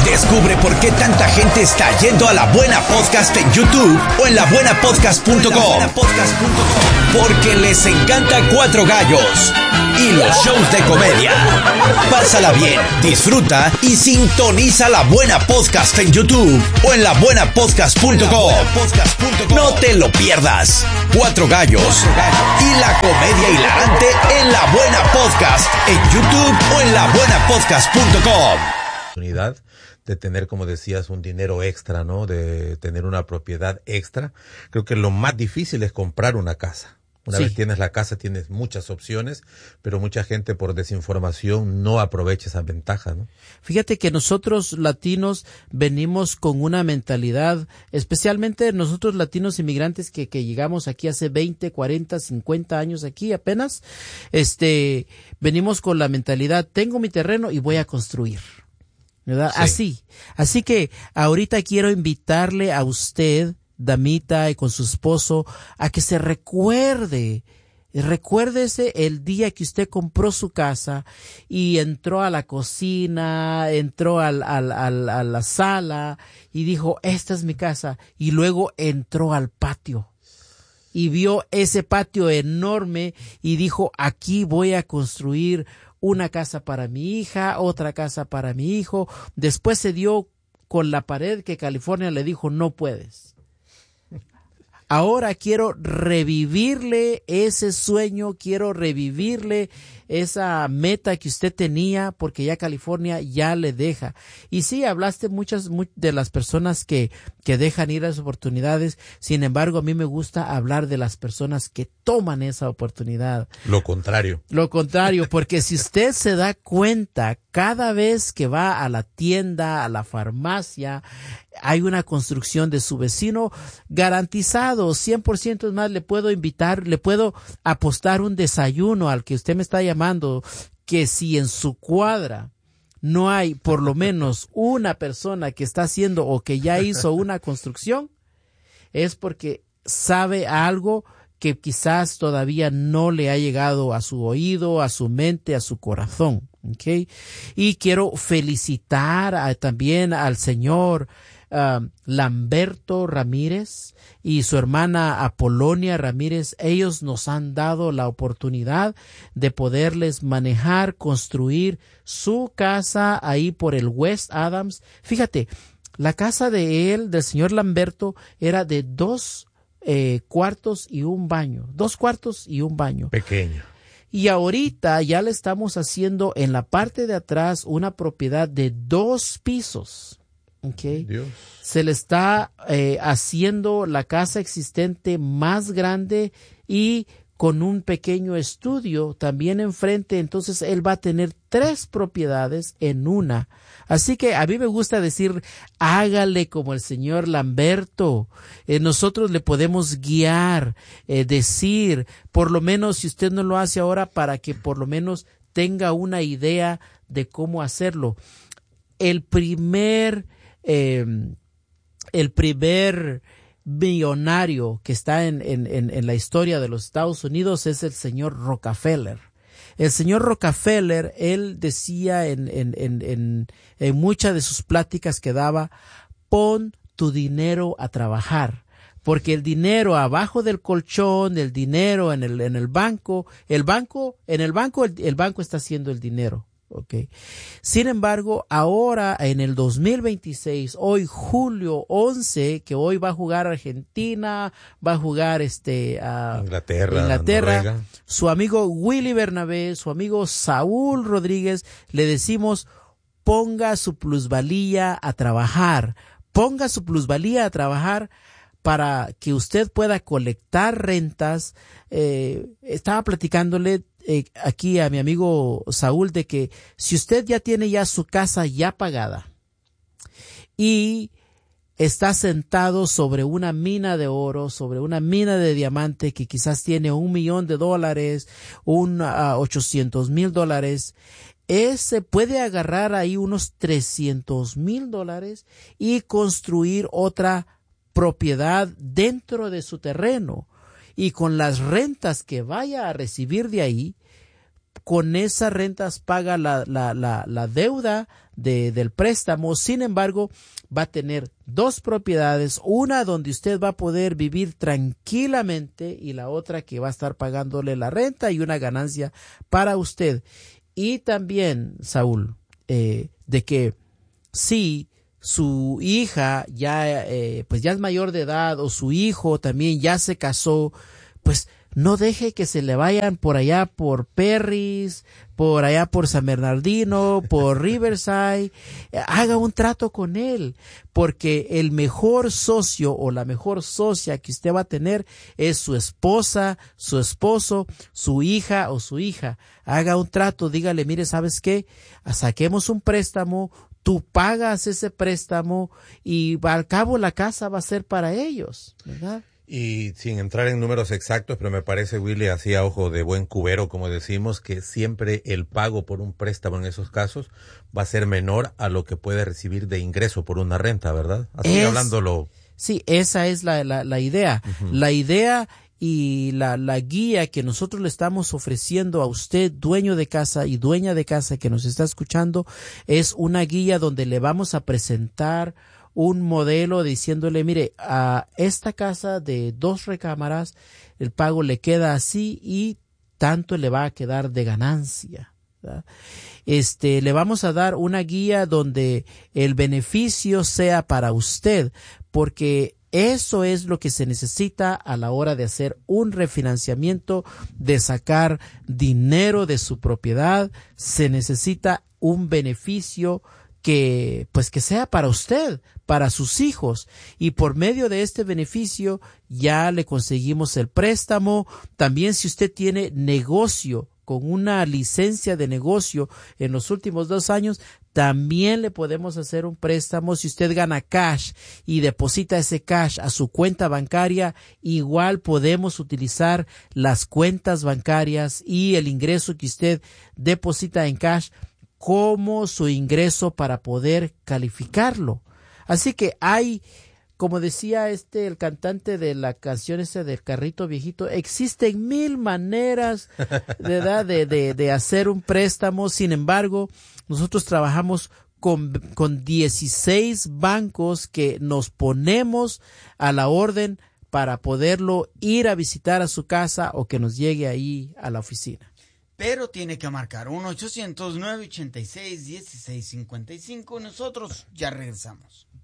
Descubre por qué tanta gente está yendo a La Buena Podcast en YouTube o en labuenapodcast.com. Porque les encanta Cuatro Gallos y los shows de comedia. Pásala bien, disfruta y sintoniza La Buena Podcast en YouTube o en labuenapodcast.com. No te lo pierdas. Cuatro Gallos y la comedia hilarante en La Buena Podcast en YouTube o en labuenapodcast.com. De tener, como decías, un dinero extra, ¿no? De tener una propiedad extra. Creo que lo más difícil es comprar una casa. Una vez tienes la casa, tienes muchas opciones, pero mucha gente por desinformación no aprovecha esa ventaja, ¿no? Fíjate que nosotros latinos venimos con una mentalidad, especialmente nosotros latinos inmigrantes que llegamos aquí hace 20, 40, 50 años aquí apenas, venimos con la mentalidad, tengo mi terreno y voy a construir. ¿Verdad? Sí. Así que ahorita quiero invitarle a usted, damita, y con su esposo, a que se recuérdese el día que usted compró su casa y entró a la cocina, entró a la sala y dijo, esta es mi casa, y luego entró al patio y vio ese patio enorme y dijo, aquí voy a construir una casa para mi hija, otra casa para mi hijo. Después se dio con la pared que California le dijo, no puedes. Ahora quiero revivirle ese sueño, quiero revivirle esa meta que usted tenía, porque ya California ya le deja. Y sí, hablaste muchas de las personas que dejan ir las oportunidades. Sin embargo, a mí me gusta hablar de las personas que toman esa oportunidad. Lo contrario, porque si usted se da cuenta, cada vez que va a la tienda, a la farmacia, hay una construcción de su vecino garantizado, 100%. Es más, le puedo invitar, le puedo apostar un desayuno al que usted me está llamando, que si en su cuadra no hay por lo menos una persona que está haciendo o que ya hizo una construcción, es porque sabe algo que quizás todavía no le ha llegado a su oído, a su mente, a su corazón. ¿Okay? Y quiero felicitar también al señor Lamberto Ramírez y su hermana Apolonia Ramírez. Ellos nos han dado la oportunidad de poderles manejar, construir su casa ahí por el West Adams. Fíjate, la casa del señor Lamberto era de 2 cuartos y un baño. 2 cuartos y un baño. Pequeño. Y ahorita ya le estamos haciendo en la parte de atrás una propiedad de 2 pisos. Okay. Dios. Se le está haciendo la casa existente más grande y con un pequeño estudio también enfrente. Entonces él va a tener 3 propiedades en una. Así que a mí me gusta decir, hágale como el señor Lamberto. Nosotros le podemos guiar, decir, por lo menos si usted no lo hace ahora, para que por lo menos tenga una idea de cómo hacerlo. El primer millonario que está en la historia de los Estados Unidos es el señor Rockefeller. El señor Rockefeller, él decía en muchas de sus pláticas que daba, pon tu dinero a trabajar. Porque el dinero abajo del colchón, el dinero en el banco está haciendo el dinero. Okay. Sin embargo, ahora en el 2026, hoy julio 11, que hoy va a jugar Argentina, va a jugar Inglaterra, Noruega. Su amigo Willy Bernabé, su amigo Saúl Rodríguez, le decimos, ponga su plusvalía a trabajar, para que usted pueda colectar rentas. Estaba platicándole aquí a mi amigo Saúl de que si usted ya tiene ya su casa ya pagada y está sentado sobre una mina de oro, sobre una mina de diamante que quizás tiene $1 millón, $800,000, ese puede agarrar ahí unos $300,000 y construir otra propiedad dentro de su terreno. Y con las rentas que vaya a recibir de ahí, con esas rentas paga la deuda del préstamo. Sin embargo, va a tener 2 propiedades, una donde usted va a poder vivir tranquilamente y la otra que va a estar pagándole la renta y una ganancia para usted. Y también, Saúl, de que si su hija ya es mayor de edad o su hijo también ya se casó, pues no deje que se le vayan por allá por Perris, por allá por San Bernardino, por Riverside. Haga un trato con él, porque el mejor socio o la mejor socia que usted va a tener es su esposa, su esposo, su hija o su hija. Haga un trato, dígale, mire, ¿sabes qué? Saquemos un préstamo, tú pagas ese préstamo y al cabo la casa va a ser para ellos, ¿verdad? Y sin entrar en números exactos, pero me parece, Willy, así a ojo de buen cubero, como decimos, que siempre el pago por un préstamo en esos casos va a ser menor a lo que puede recibir de ingreso por una renta, ¿verdad? Así hablándolo. Sí, esa es la idea. Uh-huh. La idea y la guía que nosotros le estamos ofreciendo a usted, dueño de casa y dueña de casa que nos está escuchando, es una guía donde le vamos a presentar un modelo diciéndole, mire, a esta casa de 2 recámaras, el pago le queda así y tanto le va a quedar de ganancia, ¿verdad? Le vamos a dar una guía donde el beneficio sea para usted, porque eso es lo que se necesita a la hora de hacer un refinanciamiento, de sacar dinero de su propiedad. Se necesita un beneficio que sea para usted, para sus hijos, y por medio de este beneficio ya le conseguimos el préstamo. También si usted tiene negocio con una licencia de negocio en los últimos 2 años, también le podemos hacer un préstamo. Si usted gana cash y deposita ese cash a su cuenta bancaria, igual podemos utilizar las cuentas bancarias y el ingreso que usted deposita en cash como su ingreso para poder calificarlo. Así que hay, como decía el cantante de la canción del carrito viejito, existen 1000 maneras de hacer un préstamo. Sin embargo, nosotros trabajamos con 16 bancos que nos ponemos a la orden para poderlo ir a visitar a su casa o que nos llegue ahí a la oficina. Pero tiene que marcar 1-800-986-1655. Nosotros ya regresamos.